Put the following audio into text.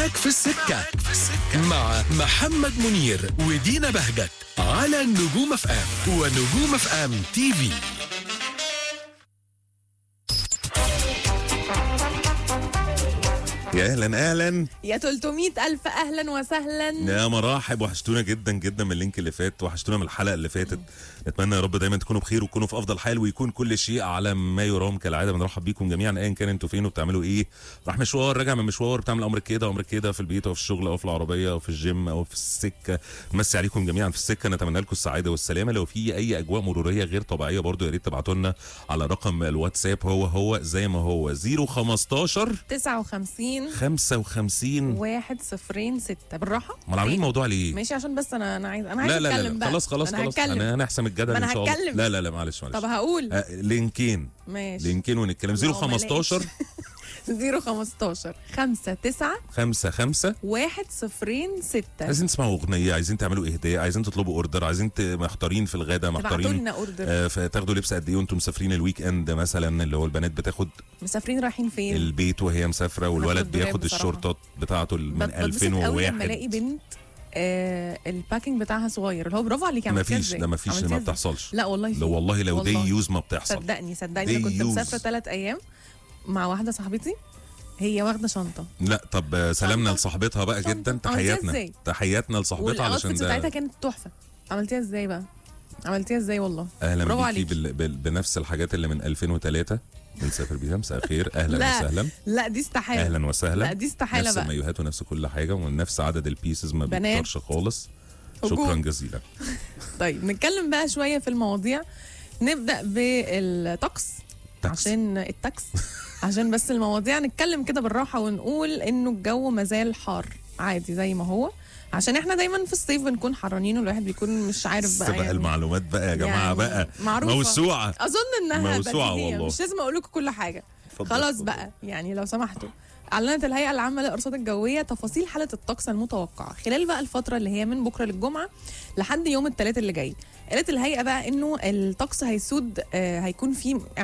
معاك في السكة مع محمد منير ودينا بهجت على نجوم اف ام ونجوم اف ام تي في. يا اهلا اهلا يا 300,000 اهلا وسهلا. يا مراحب، وحشتونا جدا جدا من اللينك اللي فات، وحشتونا من الحلقه اللي فاتت. نتمنى يا رب دايما تكونوا بخير وتكونوا في افضل حال، ويكون كل شيء على ما يرام كالعاده. بنرحب بيكم جميعا ايا كان انتوا فين وبتعملوا ايه. راح مشوار، راجع من مشوار، بتعمل امرك كده امرك كده في البيت او في الشغل او في العربيه او في الجيم او في السكه. نمسي عليكم جميعا في السكه، نتمنى لكم السعاده والسلامه. لو في اي اجواء مروريه غير طبيعيه برضو يا ريت تبعتوا لنا على رقم الواتساب، هو زي ما هو 015 59 55 106 بالراحه. ما عاملين موضوع ليه؟ ماشي عشان بس انا عايز لا اتكلم بقى. خلاص انا هنحسم الجدل ما أنا ان شاء الله. هتكلم. لا معلش طب هقول لينكين ماشي ونتكلم. 015 015 59 55 106. عايزين تسمعوا اغنيه، عايزين تعملوا اهداء، عايزين تطلبوا اوردر، عايزين محتارين في الغدا، تبعتوا محتارين لنا اوردر. فتاخدوا لبس قد ايه وانتم مسافرين الويك اند مثلا، اللي هو البنات بتاخد مسافرين رايحين فين؟ البيت وهي مسافره، والولد ناخد دولاب بياخد بصراحة. الشورتات بتاعته من بتبسط قوي لما 2001. الاقي بنت الباكينج بتاعها صغير، اللي هو برافو عليكي. ما عملتيها فيش ازاي؟ ده، ما فيش، عملتيها ما ازاي؟ بتحصلش. لا والله لا والله لو دي والله. يوز ما بتحصل. صدقني دي انا كنت يوز. مسافره 3 ايام مع واحده صاحبتي، هي واخده شنطه لا طب سلامنا شنطة. لصاحبتها بقى شنطة. جدا، عملتيها تحياتنا ازاي؟ تحياتنا لصاحبتها علشان والاوتفيت ده. بتاعتها كانت تحفه. عملتيها ازاي بقى؟ عملتيها ازاي والله؟ اهلا برافو بيكي عليكي. بنفس الحاجات اللي من 2003 بنسافر بيها. مساء الخير، اهلا لا وسهلا. لا دي استحاله. اهلا وسهلا. لا دي استحاله نفس بقى. المايوهات ونفس كل حاجه ونفس عدد البيسز، ما بنات. بيكترش خالص. وجود. شكرا جزيلا. طيب نتكلم بقى شويه في المواضيع. نبدا بالطقس عشان التاكس عشان بس المواضيع نتكلم كده بالراحه ونقول انه الجو مازال حار عادي زي ما هو، عشان احنا دايما في الصيف بنكون حرانين والواحد بيكون مش عارف بقى بقى المعلومات بقى يا جماعه يعني بقى معروفة. موسوعه. اظن انها موسوعة بديهية، والله. مش لازم اقول لكم كل حاجه. اتفضل، خلاص اتفضل. بقى يعني لو سمحتوا. اعلنت الهيئه العامه للارصاد الجويه تفاصيل حاله الطقس المتوقعه خلال بقى الفتره اللي هي من بكره للجمعه لحد يوم الثلاث اللي جاي. قالت الهيئه بقى انه الطقس هيسود هيكون فيه